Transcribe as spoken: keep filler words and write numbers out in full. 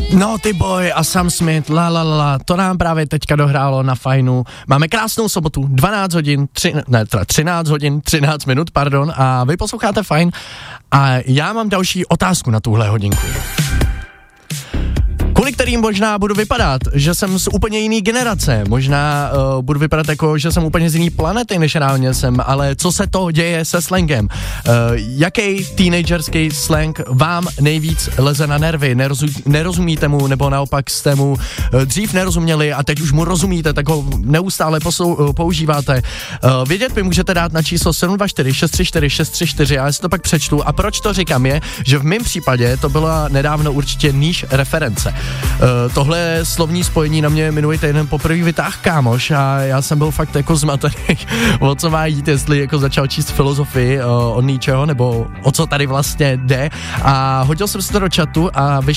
No ty Boy a Sam Smith, la la la, to nám právě teďka dohrálo na Fajnu. Máme krásnou sobotu, dvanáct hodin, tři, ne, teda třináct hodin, třináct minut, pardon, a vy posloucháte Fajn a já mám další otázku na tuhle hodinku. Kvůli kterým možná budu vypadat, že jsem z úplně jiný generace, možná uh, budu vypadat jako, že jsem úplně z jiný planety, než reálně jsem, ale co se to děje se slangem? Uh, jaký teenagerský slang vám nejvíc leze na nervy? Nerozum, nerozumíte mu, nebo naopak jste mu uh, dřív nerozuměli a teď už mu rozumíte, tak ho neustále posou, uh, používáte. Uh, vědět mi můžete dát na číslo sedm dva čtyři šest tři čtyři šest tři čtyři, já si to pak přečtu a proč to říkám je, že v mém případě to byla nedávno určitě níž reference. Uh, tohle slovní spojení na mě minulý týden poprvé vytáhl kámoš a já jsem byl fakt jako zmatený, o co má jít, jestli jako začal číst filozofii uh, od ničeho, nebo o co tady vlastně jde a hodil jsem se to do chatu a